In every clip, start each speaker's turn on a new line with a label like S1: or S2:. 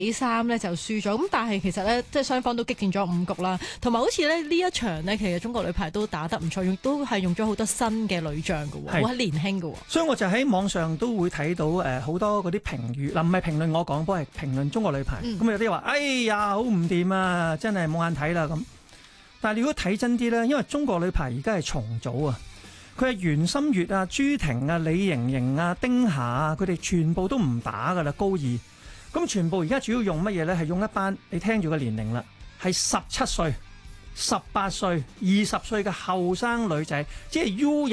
S1: 3咧就輸咗，咁但係其實咧即係雙方都激戰咗5局啦，同埋好似咧呢一場呢，其實中國女排都打得唔錯，都係用咗好多新嘅女將㗎喎，好年輕㗎喎。
S2: 所以我就喺網上都會睇到好多嗰啲評語，嗱唔係評論我講，不過係評論中國女排。咁有啲話：哎呀，好唔掂啊，真係冇眼睇啦咁。但係你如果睇真啲咧，因為中國女排而家係重組啊，佢係袁心玥啊、朱婷啊、李盈瑩啊、丁霞啊，佢哋全部都唔打㗎啦，高二。咁全部而家主要用乜嘢咧？係用一班你聽住個年齡啦，係17歲、18歲、20歲嘅後生女仔，即係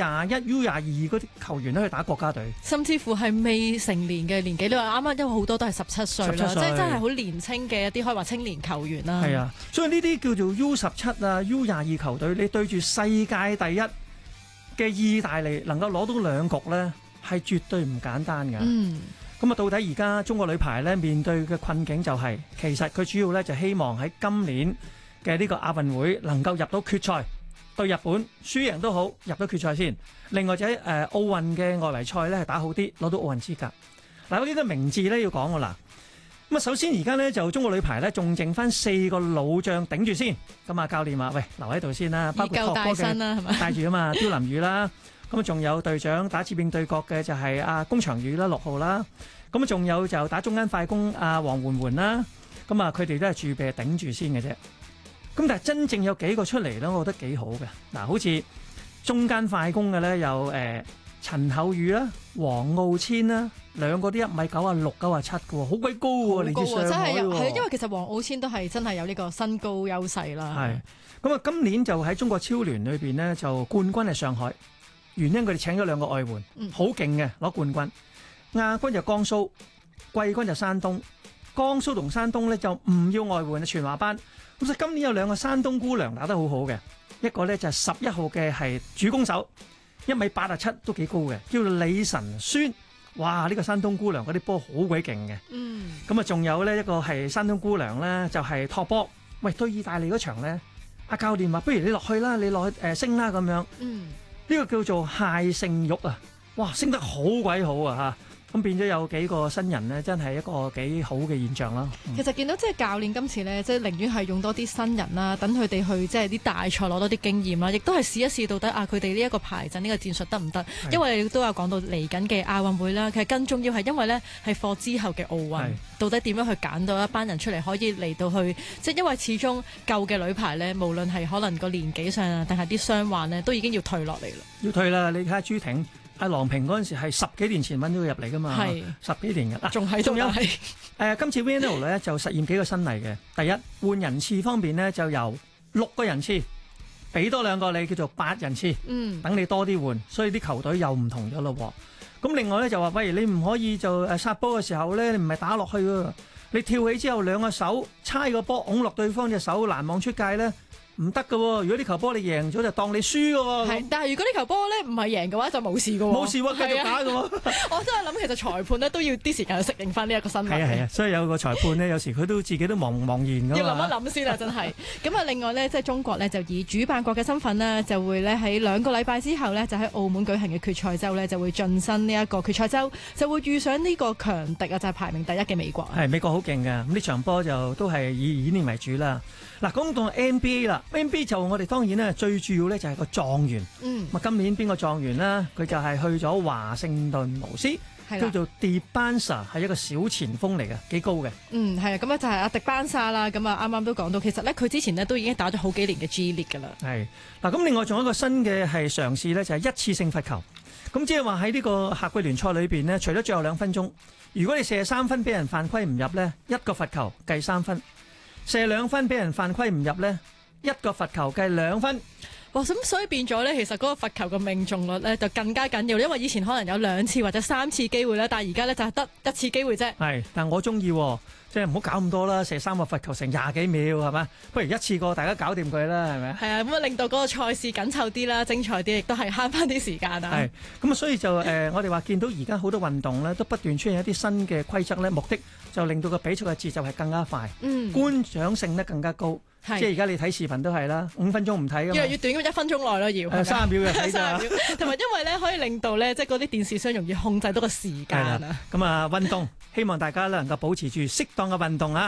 S2: U21、U22嗰啲球員都去打國家隊，甚
S1: 至乎係未成年嘅年紀。你話啱啱因為好多都係17歲啦，即係真係好年輕嘅一啲可以話青年球員啦。
S2: 係啊，所以呢啲叫做 U17啊、U22球隊，你對住世界第一嘅意大利能夠攞到2局咧，係絕對唔簡單㗎。咁啊，到底而家中國女排咧面對嘅困境就係，其實佢主要咧就希望喺今年嘅呢個亞運會能夠入到決賽，對日本輸贏都好，入到決賽先。另外就喺奧運嘅外圍賽咧係打好啲，攞到奧運資格。嗱，呢個名字咧要講㗎啦。咁啊，首先而家咧就中國女排咧仲剩翻4個老將頂住先。咁啊，教練話：喂，留喺度先啦，包括托波嘅帶住啊嘛，刁林宇啦。咁啊，仲有隊長打致命對角嘅就係阿龔翔宇啦，6號啦。咁啊，仲有就打中間快攻阿黃媛媛啦。咁啊，佢哋都係駐備頂住先嘅啫。咁但係真正有幾個出嚟咧，我覺得幾好嘅。嗱，好似中間快攻嘅咧，有陳厚宇啦、黃傲千啦，兩個都1.96米、97嘅喎，好鬼高喎，嚟自上海喎。
S1: 係因為其實黃傲千都係真係有呢個身高優勢啦。
S2: 係。咁啊，今年就喺中國超聯裏邊呢，就冠軍係上海。原因佢哋請咗2個外援，好勁嘅攞冠軍。亞軍就江蘇，季軍就山東。江蘇同山東咧就唔要外援，全華班。咁所以今年有2個山東姑娘打得好好嘅，一個咧就係11號嘅係主攻手，1.87米都幾高嘅，叫做李晨宣。哇！呢個山東姑娘嗰啲波好鬼勁嘅。咁啊，仲有咧一個係山東姑娘咧，就係托波。喂，對意大利嗰場咧，阿教練話：不如你落去啦，你落去升啦咁樣。呢個叫做謝勝玉啊！哇，升得好鬼好啊嚇！咁變咗有幾個新人呢，真係一個幾好嘅現象啦。
S1: 其實見到即係教練今次呢，即係寧願係用多啲新人啦，等佢哋去即係啲大賽攞多啲經驗啦，亦都係試一試到底佢哋呢一個排陣呢個戰術得唔得？因為你都有講到嚟緊嘅亞運會啦，其實更重要係因為呢係課之後嘅奧運，到底點樣去揀到一班人出嚟可以嚟到去？即係因為始終舊嘅女排呢，無論係可能個年紀上啊，定係啲傷患呢，都已經要退落嚟啦。
S2: 要退啦！你睇下朱婷。阿郎平嗰陣時係10幾年前揾咗佢入嚟噶嘛，10幾年嘅，
S1: 仲係
S2: 仲有今次 VNL 咧就實驗幾個新例嘅。第一，換人次方面咧就由6個人次，俾多2個你叫做8人次，等你多啲換，所以啲球隊又唔同咗咯喎。咁另外咧就話，喂，你唔可以就殺波嘅時候咧，你唔係打落去喎，你跳起之後2個手猜個波拱落對方隻手攔網出界咧。唔得㗎喎！如果啲球波你贏咗就當你輸㗎喎。
S1: 但係如果啲球波咧唔係贏嘅話就冇事㗎喎。
S2: 冇事喎，繼續打㗎喎。
S1: 我真係諗其實裁判咧都要啲時間去適應翻呢一個新聞。
S2: 係啊，所以有個裁判咧，有時佢都自己都茫然㗎嘛。
S1: 要諗一諗先啦，真係。咁啊，另外咧，即係中國咧就以主辦國嘅身份呢，就會咧喺2個禮拜之後呢，就喺澳門舉行嘅決賽周呢，就會晉身呢一個決賽周，就會遇上呢個強敵啊，就係排名第1嘅美國。
S2: 係美國好勁㗎，咁呢場波就都係以演練為主啦。嗱，講到 NBA 啦 ，NBA 就我哋當然咧最主要咧就係個狀元。今年邊個狀元啦？佢就係去咗華盛頓巫師，叫做迪班薩，係一個小前鋒嚟嘅，幾高嘅。
S1: 係啊，咁就係阿迪班薩啦。咁啊，啱啱都講到，其實咧佢之前呢都已經打咗好幾年嘅 G League 㗎啦。係
S2: 嗱，咁另外仲有一個新嘅係嘗試咧，就係一次性罰球。咁即係話喺呢個夏季聯賽裏邊呢，除咗最後2分鐘，如果你射3分俾人犯規唔入呢，1個罰球計3分。射2分俾人犯規唔入呢，1個罰球計2分。
S1: 哇！咁所以變咗咧，其實嗰個罰球嘅命中率咧就更加緊要，因為以前可能有2次或者3次機會咧，但係而家咧就係得1次機會啫。
S2: 係，但我中意喎，即係唔好搞咁多啦，射3個罰球成20幾秒係嘛？不如一次過大家搞掂佢啦，係咪？係
S1: 啊，咁啊令到嗰個賽事緊湊啲啦，精彩啲，亦都係慳翻啲時間啊。
S2: 係，咁啊所以就我哋話見到而家好多運動咧都不斷出現一啲新嘅規則咧，目的就令到個比賽嘅節奏係更加快，觀賞性咧更加高。即係而家你睇視頻都係啦，5分鐘唔睇㗎嘛，
S1: 越嚟越短咁，1分鐘內咯要。
S2: 30秒嘅睇咋，
S1: 同埋因為咧可以令到咧即係嗰啲電視商容易控制到個時間啊。
S2: 咁啊運動，希望大家咧能夠保持住適當嘅運動啊！